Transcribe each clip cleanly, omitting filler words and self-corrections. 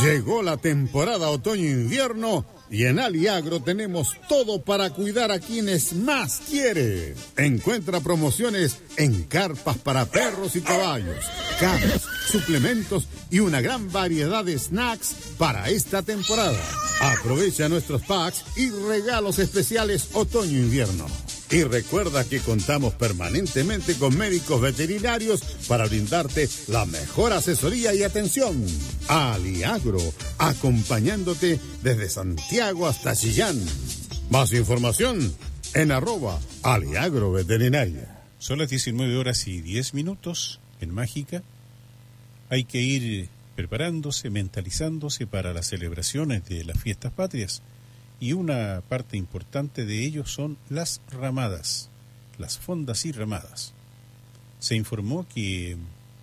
Llegó la temporada otoño-invierno y en Aliagro tenemos todo para cuidar a quienes más quiere. Encuentra promociones en carpas para perros y caballos, camas, suplementos y una gran variedad de snacks para esta temporada. Aprovecha nuestros packs y regalos especiales otoño-invierno. Y recuerda que contamos permanentemente con médicos veterinarios para brindarte la mejor asesoría y atención. Aliagro, acompañándote desde Santiago hasta Chillán. Más información en @aliagroveterinaria. Son las 19:10 en Mágica. Hay que ir preparándose, mentalizándose para las celebraciones de las fiestas patrias. Y una parte importante de ello son las ramadas, las fondas y ramadas. Se informó que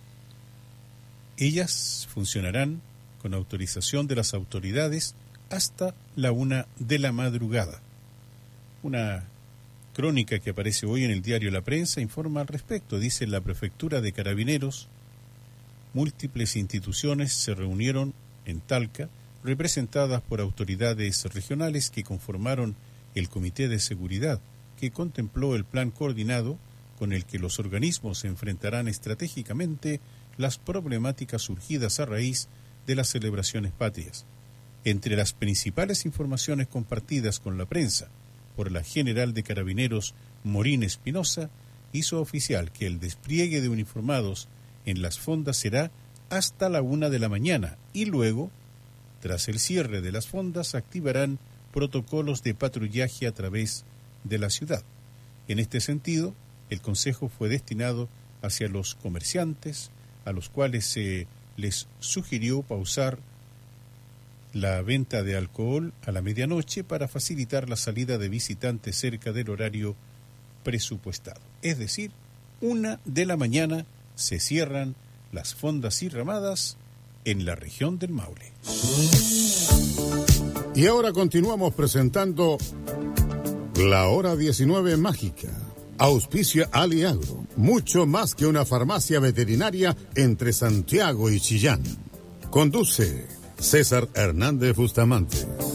ellas funcionarán con autorización de las autoridades hasta la 1 de la madrugada. Una crónica que aparece hoy en el diario La Prensa informa al respecto. Dice: la Prefectura de Carabineros, múltiples instituciones se reunieron en Talca, representadas por autoridades regionales que conformaron el Comité de Seguridad, que contempló el plan coordinado con el que los organismos enfrentarán estratégicamente las problemáticas surgidas a raíz de las celebraciones patrias. Entre las principales informaciones compartidas con la prensa por la General de Carabineros, Morín Espinosa, hizo oficial que el despliegue de uniformados en las fondas será hasta la 1 de la mañana y luego, tras el cierre de las fondas, activarán protocolos de patrullaje a través de la ciudad. En este sentido, el consejo fue destinado hacia los comerciantes, a los cuales se les sugirió pausar la venta de alcohol a la medianoche para facilitar la salida de visitantes cerca del horario presupuestado. Es decir, 1 de la mañana se cierran las fondas y ramadas en la región del Maule. Y ahora continuamos presentando La Hora 19 Mágica. Auspicia Aliagro, mucho más que una farmacia veterinaria entre Santiago y Chillán. Conduce César Hernández Bustamante.